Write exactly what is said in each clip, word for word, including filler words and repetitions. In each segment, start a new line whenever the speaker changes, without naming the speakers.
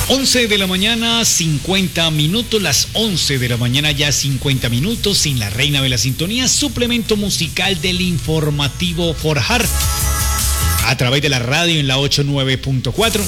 once de la mañana, cincuenta minutos, las once de la mañana ya cincuenta minutos, sin la reina de la sintonía, suplemento musical del informativo Forjar, a través de la radio en la ochenta y nueve punto cuatro.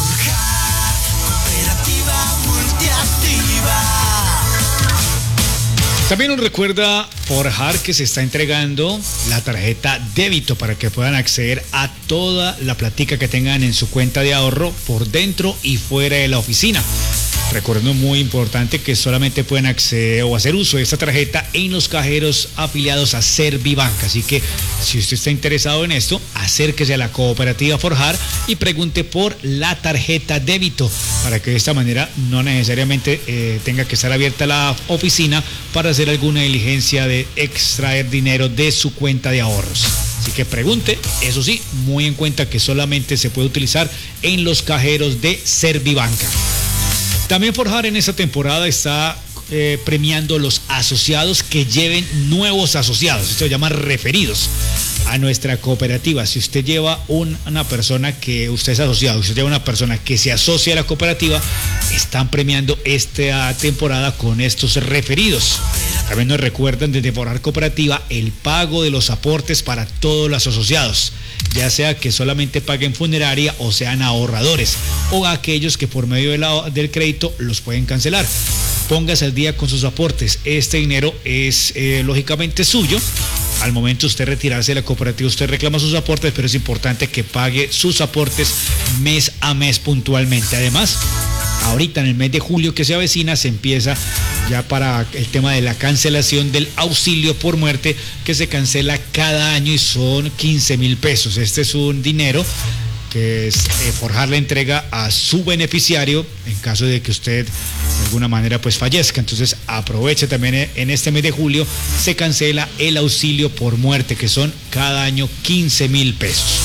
También nos recuerda Forjar que se está entregando la tarjeta débito para que puedan acceder a toda la platica que tengan en su cuenta de ahorro por dentro y fuera de la oficina. Recuerden, muy importante, que solamente pueden acceder o hacer uso de esta tarjeta en los cajeros afiliados a Servibanca. Así que si usted está interesado en esto, acérquese a la cooperativa Forjar y pregunte por la tarjeta débito para que de esta manera no necesariamente eh, tenga que estar abierta la oficina para hacer alguna diligencia de extraer dinero de su cuenta de ahorros. Así que pregunte, eso sí, muy en cuenta que solamente se puede utilizar en los cajeros de Servibanca. También Forjar en esta temporada está eh, premiando los asociados que lleven nuevos asociados. Esto se llama referidos a nuestra cooperativa. Si usted lleva un, una persona que usted es asociado, si usted lleva una persona que se asocia a la cooperativa, están premiando esta temporada con estos referidos. También nos recuerdan desde Forjar Cooperativa el pago de los aportes para todos los asociados, ya sea que solamente paguen funeraria o sean ahorradores, o aquellos que por medio de la, del crédito los pueden cancelar. Póngase al día con sus aportes. Este dinero es eh, lógicamente suyo. Al momento de usted retirarse de la cooperativa, usted reclama sus aportes, pero es importante que pague sus aportes mes a mes puntualmente. Además, ahorita en el mes de julio que se avecina, se empieza ya para el tema de la cancelación del auxilio por muerte, que se cancela cada año y son quince mil pesos. Este es un dinero que es, eh, Forjar le entrega a su beneficiario en caso de que usted de alguna manera pues fallezca. Entonces aproveche también en este mes de julio, se cancela el auxilio por muerte, que son cada año quince mil pesos.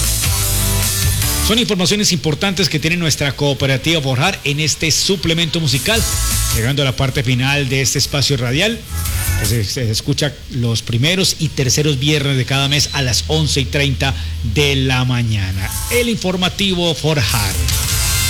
Son informaciones importantes que tiene nuestra cooperativa Forjar en este suplemento musical, llegando a la parte final de este espacio radial, que se, se escucha los primeros y terceros viernes de cada mes a las once y treinta de la mañana. El informativo Forjar.